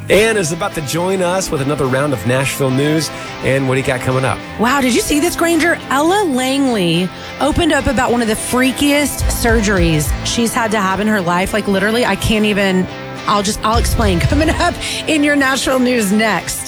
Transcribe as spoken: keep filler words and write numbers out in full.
Ann is about to join us with another round of Nashville news. And what do you got coming up? Wow, did you see this, Granger? Ella Langley opened up about one of the freakiest surgeries she's had to have in her life. Like, literally, I can't even, I'll just, I'll explain. Coming up in your Nashville news next.